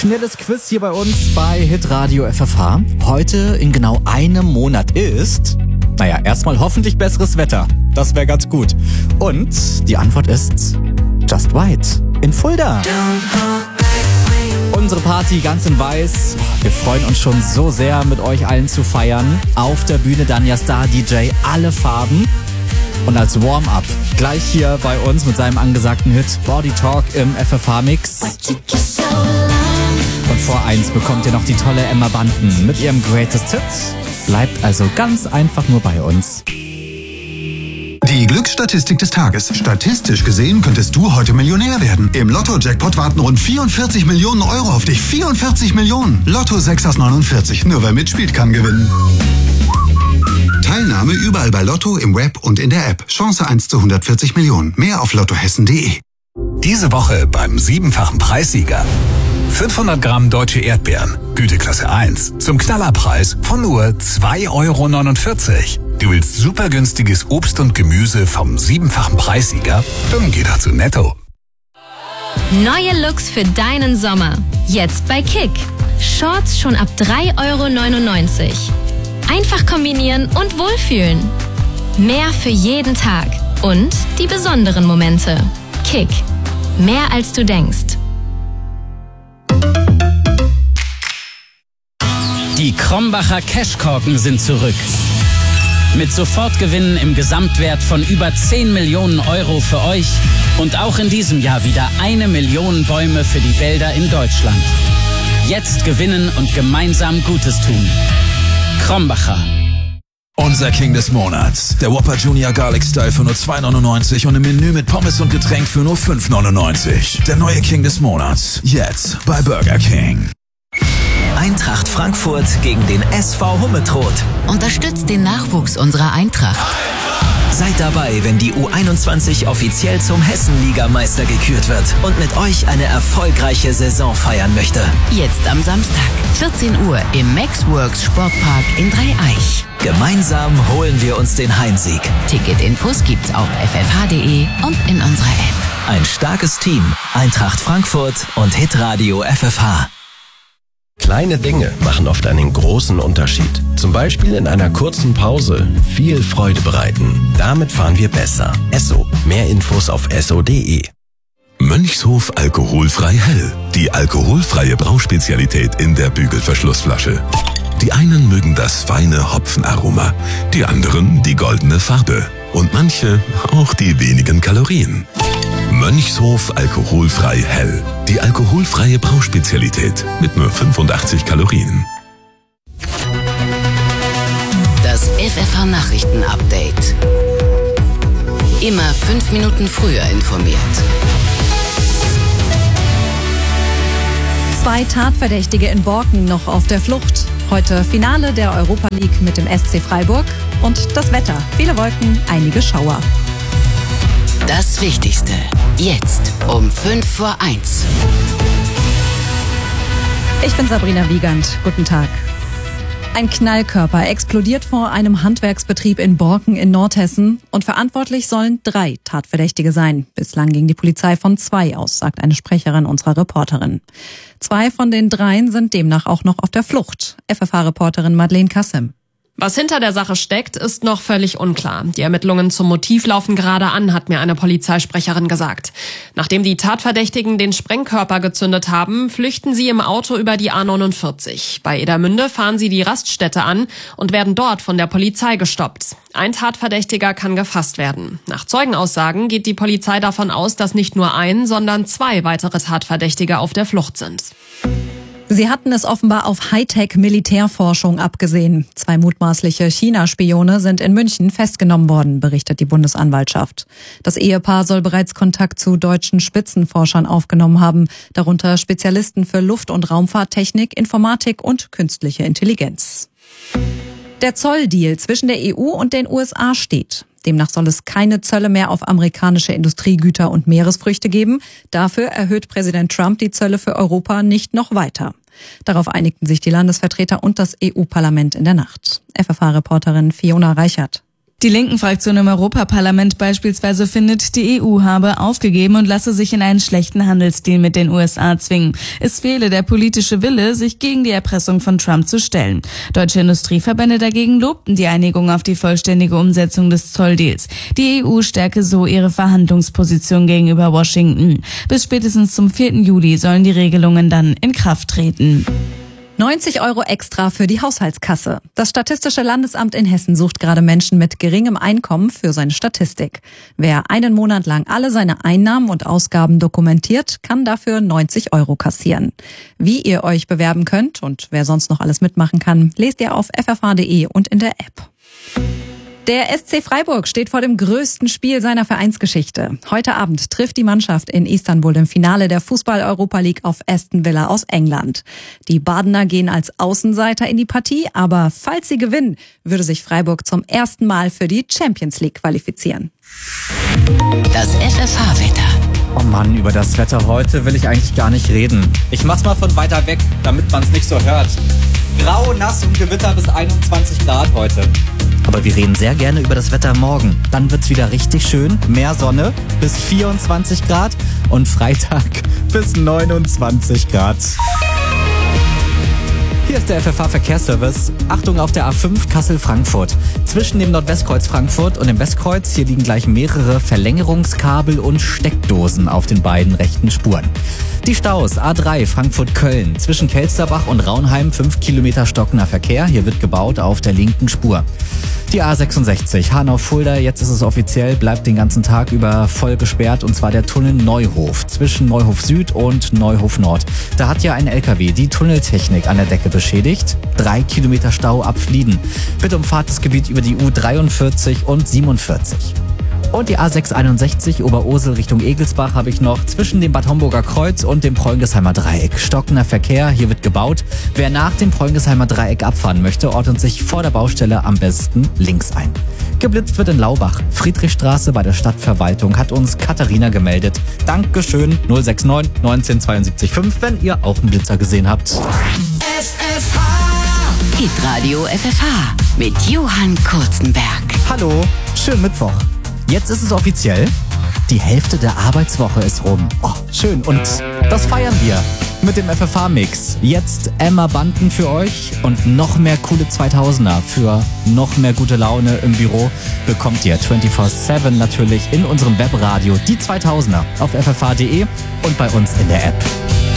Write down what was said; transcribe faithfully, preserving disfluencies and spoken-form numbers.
Schnelles Quiz hier bei uns bei Hitradio F F H. Heute in genau einem Monat ist, naja, erstmal hoffentlich besseres Wetter. Das wäre ganz gut. Und die Antwort ist Just White in Fulda. Unsere Party ganz in weiß. Wir freuen uns schon so sehr, mit euch allen zu feiern. Auf der Bühne dann ja Star-D J alle Farben. Und als Warm-up gleich hier bei uns mit seinem angesagten Hit Body Talk im F F H-Mix. Und vor eins bekommt ihr noch die tolle Emma Bunton mit ihrem Greatest Hits. Bleibt also ganz einfach nur bei uns. Die Glücksstatistik des Tages. Statistisch gesehen könntest du heute Millionär werden. Im Lotto-Jackpot warten rund vierundvierzig Millionen Euro auf dich. vierundvierzig Millionen. Lotto sechs aus neunundvierzig. Nur wer mitspielt, kann gewinnen. Teilnahme überall bei Lotto, im Web und in der App. Chance eins zu hundertvierzig Millionen. Mehr auf lottohessen punkt de. Diese Woche beim siebenfachen Preissieger. fünfhundert Gramm deutsche Erdbeeren, Güteklasse eins, zum Knallerpreis von nur zwei Euro neunundvierzig. Du willst super günstiges Obst und Gemüse vom siebenfachen Preissieger? Dann geh doch zu Netto. Neue Looks für deinen Sommer. Jetzt bei Kick. Shorts schon ab drei Euro neunundneunzig. Einfach kombinieren und wohlfühlen. Mehr für jeden Tag. Und die besonderen Momente. Kick. Mehr als du denkst. Die Krombacher Cashkorken sind zurück. Mit Sofortgewinnen im Gesamtwert von über zehn Millionen Euro für euch und auch in diesem Jahr wieder eine Million Bäume für die Wälder in Deutschland. Jetzt gewinnen und gemeinsam Gutes tun. Krombacher. Unser King des Monats. Der Whopper Junior Garlic Style für nur zwei neunundneunzig und im Menü mit Pommes und Getränk für nur fünf neunundneunzig. Der neue King des Monats. Jetzt bei Burger King. Eintracht Frankfurt gegen den S V Hummetrot. Unterstützt den Nachwuchs unserer Eintracht. Seid dabei, wenn die U einundzwanzig offiziell zum Hessen-Ligameister gekürt wird und mit euch eine erfolgreiche Saison feiern möchte. Jetzt am Samstag, vierzehn Uhr im Maxworks Sportpark in Dreieich. Gemeinsam holen wir uns den Heimsieg. Ticketinfos gibt's auf f f h punkt de und in unserer App. Ein starkes Team, Eintracht Frankfurt und Hitradio F F H. Kleine Dinge machen oft einen großen Unterschied. Zum Beispiel in einer kurzen Pause viel Freude bereiten. Damit fahren wir besser. Esso. Mehr Infos auf esso punkt de. Mönchshof alkoholfrei hell. Die alkoholfreie Brauspezialität in der Bügelverschlussflasche. Die einen mögen das feine Hopfenaroma, die anderen die goldene Farbe und manche auch die wenigen Kalorien. Mönchshof alkoholfrei hell. Die alkoholfreie Brauspezialität mit nur fünfundachtzig Kalorien. Das F F H Nachrichten Update. Immer fünf Minuten früher informiert. Zwei Tatverdächtige in Borken noch auf der Flucht. Heute Finale der Europa League mit dem S C Freiburg. Und das Wetter. Viele Wolken, einige Schauer. Das Wichtigste. Jetzt um fünf vor eins. Ich bin Sabrina Wiegand. Guten Tag. Ein Knallkörper explodiert vor einem Handwerksbetrieb in Borken in Nordhessen und verantwortlich sollen drei Tatverdächtige sein. Bislang ging die Polizei von zwei aus, sagt eine Sprecherin unserer Reporterin. Zwei von den dreien sind demnach auch noch auf der Flucht. F F H-Reporterin Madeleine Kassem. Was hinter der Sache steckt, ist noch völlig unklar. Die Ermittlungen zum Motiv laufen gerade an, hat mir eine Polizeisprecherin gesagt. Nachdem die Tatverdächtigen den Sprengkörper gezündet haben, flüchten sie im Auto über die A neunundvierzig. Bei Edermünde fahren sie die Raststätte an und werden dort von der Polizei gestoppt. Ein Tatverdächtiger kann gefasst werden. Nach Zeugenaussagen geht die Polizei davon aus, dass nicht nur ein, sondern zwei weitere Tatverdächtige auf der Flucht sind. Sie hatten es offenbar auf Hightech-Militärforschung abgesehen. Zwei mutmaßliche China-Spione sind in München festgenommen worden, berichtet die Bundesanwaltschaft. Das Ehepaar soll bereits Kontakt zu deutschen Spitzenforschern aufgenommen haben, darunter Spezialisten für Luft- und Raumfahrttechnik, Informatik und künstliche Intelligenz. Der Zolldeal zwischen der E U und den U S A steht. Demnach soll es keine Zölle mehr auf amerikanische Industriegüter und Meeresfrüchte geben. Dafür erhöht Präsident Trump die Zölle für Europa nicht noch weiter. Darauf einigten sich die Landesvertreter und das E U-Parlament in der Nacht. F F H-Reporterin Fiona Reichert. Die Linken-Fraktion im Europaparlament beispielsweise findet, die E U habe aufgegeben und lasse sich in einen schlechten Handelsdeal mit den U S A zwingen. Es fehle der politische Wille, sich gegen die Erpressung von Trump zu stellen. Deutsche Industrieverbände dagegen lobten die Einigung auf die vollständige Umsetzung des Zolldeals. Die E U stärke so ihre Verhandlungsposition gegenüber Washington. Bis spätestens zum vierten Juli sollen die Regelungen dann in Kraft treten. neunzig Euro extra für die Haushaltskasse. Das Statistische Landesamt in Hessen sucht gerade Menschen mit geringem Einkommen für seine Statistik. Wer einen Monat lang alle seine Einnahmen und Ausgaben dokumentiert, kann dafür neunzig Euro kassieren. Wie ihr euch bewerben könnt und wer sonst noch alles mitmachen kann, lest ihr auf f f h punkt d e und in der App. Der S C Freiburg steht vor dem größten Spiel seiner Vereinsgeschichte. Heute Abend trifft die Mannschaft in Istanbul im Finale der Fußball-Europa League auf Aston Villa aus England. Die Badener gehen als Außenseiter in die Partie, aber falls sie gewinnen, würde sich Freiburg zum ersten Mal für die Champions League qualifizieren. Das F F H-Wetter. Oh Mann, über das Wetter heute will ich eigentlich gar nicht reden. Ich mach's mal von weiter weg, damit man es nicht so hört. Grau, nass und Gewitter bis einundzwanzig Grad heute. Aber wir reden sehr gerne über das Wetter morgen. Dann wird's wieder richtig schön. Mehr Sonne bis vierundzwanzig Grad und Freitag bis neunundzwanzig Grad. Hier ist der F F H-Verkehrsservice. Achtung auf der A fünf Kassel-Frankfurt. Zwischen dem Nordwestkreuz Frankfurt und dem Westkreuz, hier liegen gleich mehrere Verlängerungskabel und Steckdosen auf den beiden rechten Spuren. Die Staus A drei Frankfurt-Köln. Zwischen Kelsterbach und Raunheim fünf Kilometer stockender Verkehr. Hier wird gebaut auf der linken Spur. Die A sechsundsechzig Hanau-Fulda, jetzt ist es offiziell, bleibt den ganzen Tag über voll gesperrt, und zwar der Tunnel Neuhof zwischen Neuhof Süd und Neuhof Nord. Da hat ja ein L K W die Tunneltechnik an der Decke beschädigt. Drei Kilometer Stau ab Flieden. Bitte umfahrt das Gebiet über die U dreiundvierzig und siebenundvierzig. Und die A sechshunderteinundsechzig Oberursel Richtung Egelsbach habe ich noch zwischen dem Bad Homburger Kreuz und dem Preungesheimer Dreieck. Stockender Verkehr, hier wird gebaut. Wer nach dem Preungesheimer Dreieck abfahren möchte, ordnet sich vor der Baustelle am besten links ein. Geblitzt wird in Laubach. Friedrichstraße bei der Stadtverwaltung, hat uns Katharina gemeldet. Dankeschön, null sechs neun neunzehn zweiundsiebzig fünf, wenn ihr auch einen Blitzer gesehen habt. F F H. Hitradio F F H mit Johann Kurzenberg. Hallo, schönen Mittwoch. Jetzt ist es offiziell. Die Hälfte der Arbeitswoche ist rum. Oh, schön. Und das feiern wir mit dem F F H-Mix. Jetzt Emma Banden für euch und noch mehr coole zweitausender. Für noch mehr gute Laune im Büro bekommt ihr vierundzwanzig sieben natürlich in unserem Webradio die zweitausender auf f f h punkt d e und bei uns in der App.